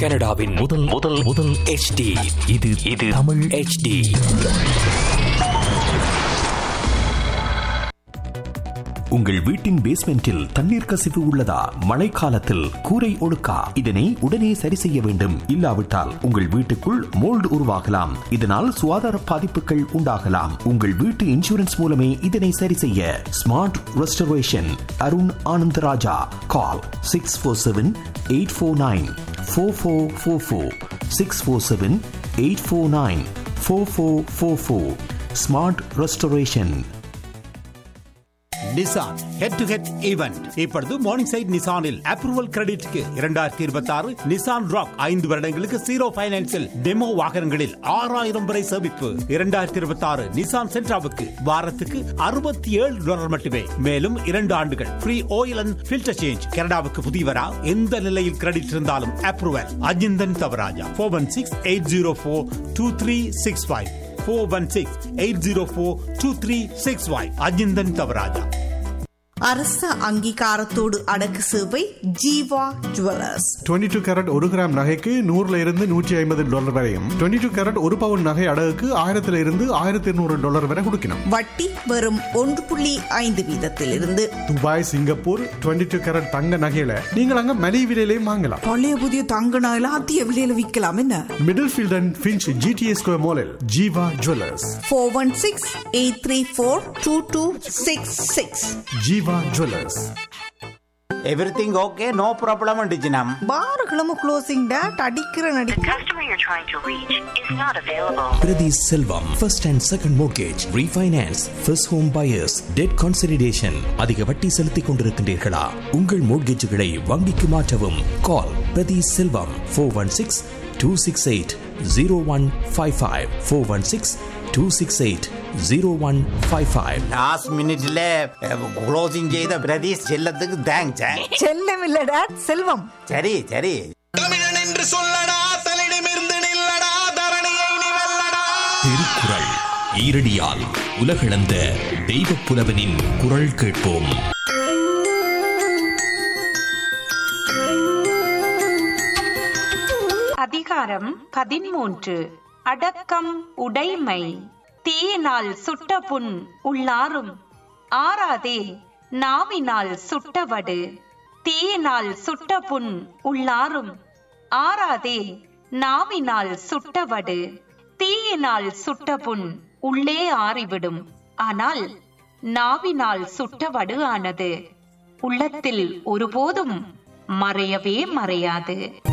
கனடாவின் முதல் முதல் முதல் HD. இது தமிழ் HD. உங்கள் வீட்டின் பேஸ்மெண்டில் தண்ணீர் கசிவு உள்ளதா? மழைக்காலத்தில் கூரை ஒழுக்கா? இதனை உடனே சரி செய்ய வேண்டும். இல்லாவிட்டால் உங்கள் வீட்டுக்குள் மோல்டு உருவாகலாம். இதனால் சுகாதார பாதிப்புகள் உண்டாகலாம். உங்கள் வீட்டு இன்சூரன்ஸ் மூலமே இதனை சரி செய்ய. Smart restoration Arun Anandaraja. Call 647-849-4444. 647-849-4444. Smart restoration. Nissan head to head event இப்பொழுது morning side நிசானில் approval கிரெடிட்க்கு 2026 Nissan rock 5 வருடங்களுக்கு 0 ஃபைனான்ஸில் டெமோ வாகனங்களில் 6000 வரை சேமிப்பு. 2026 நிசான் சென்ட்ராவுக்கு வாரத்துக்கு $67 மட்டுமே. மேலும் 2 ஆண்டுகள் free oil and filter change. கனடாவுக்கு புதியவரா? எந்த நிலையில் கிரெடிட் இருந்தாலும் அப்ரூவல். அஜிந்தன் தவராஜா 416-804-2365. 416-804-2365. அஜிந்தன் தவராஜா. அரச அங்கீகாரத்தோடு அடக்கு சேவை ஜீவா ஜுவல்லர்ஸ். 22 கேரட் 1 கிராம் நகைக்கு $100 வரையும், 22 கேரட் 1 பவுன் நகை அடகுக்கு $1200 வரை கொடுக்கணும். வட்டி வெறும் 1.5% துபாய், சிங்கப்பூர் 22 கேரட் தங்க நகையில நீங்கள் அங்க மலிவு விலையிலேயே வாங்கலாம். பழைய புதிய தங்க நகையில அதிக விலையில விற்கலாம். என்ன middle field and Finch GTA square மாலில் Jeeva jewellers. 416-834-2266. Jeeva jewellers. Everything okay, no problem டிஜினம். பாருகளும் closing date அடிக்கிற நடி. The customer you're trying to reach is not available. Priti Selvam, first and second mortgage, refinance, first home buyers, debt consolidation. அதிக வட்டி செலுத்திக் கொண்டிருக்கின்றீர்களா? உங்கள் மோட்கேஜுகளை வங்கிக்கு மாற்றவும். கால் பிரதி செல்வம் 416-268-0155. 416-268-0155. லாஸ்ட் மினிட்ல க்ளோசிங் செய்த பிரதீஷ் செல்லத்துக்கு தேங்க்ஸ். செல்லம் இல்ல டேட் செல்வம். சரி சரி. தமிழன் என்று சொல்லடா, தலிடமிருந்து நில்லடா, தரணியை நீ வெல்லடா. திருக்குறள் ஈரடியால் உலகளந்த தெய்வப் புலவனின் குரல் கேட்போம். அதிகாரம் 13. அடக்கம் உடைமை. தீயினால் சுட்ட புண் உள்ளாரும் ஆறாதே நாவினால் சுட்டவடு. தீயினால் சுட்ட புண் உள்ளாரும் ஆறாதே நாவினால் சுட்டவடு. தீயினால் சுட்ட புண் உள்ளே ஆறிவிடும். ஆனால் நாவினால் சுட்டவடு ஆனது உள்ளத்தில் ஒருபோதும் மறையவே மறையாது.